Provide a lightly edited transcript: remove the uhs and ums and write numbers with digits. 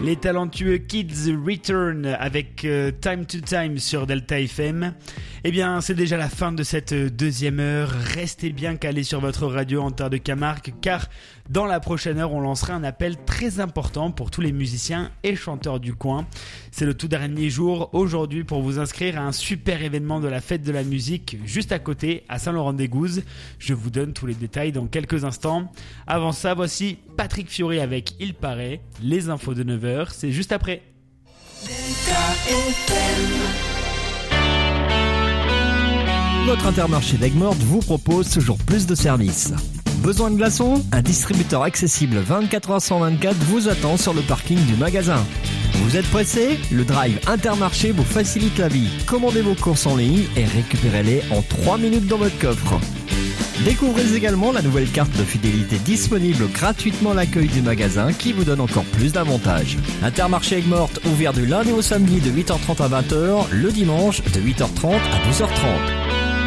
Les talentueux Kids Return avec Time to Time sur Delta FM. Eh bien, c'est déjà la fin de cette deuxième heure. Restez bien calés sur votre radio en terre de Camargue, car dans la prochaine heure, on lancera un appel très important pour tous les musiciens et chanteurs du coin. C'est le tout dernier jour aujourd'hui pour vous inscrire à un super événement de la fête de la musique juste à côté, à Saint-Laurent-des-Gouzes. Je vous donne tous les détails dans quelques instants. Avant ça, voici Patrick Fiori avec Il paraît, les infos de 9h, c'est juste après. Delta FM. Votre Intermarché d'Aigues-Mortes vous propose toujours plus de services. Besoin de glaçons ? Un distributeur accessible 24h/24 vous attend sur le parking du magasin. Vous êtes pressé ? Le drive Intermarché vous facilite la vie. Commandez vos courses en ligne et récupérez-les en 3 minutes dans votre coffre. Découvrez également la nouvelle carte de fidélité disponible gratuitement à l'accueil du magasin qui vous donne encore plus d'avantages. Intermarché Aigues-Mortes ouvert du lundi au samedi de 8h30 à 20h, le dimanche de 8h30 à 12h30.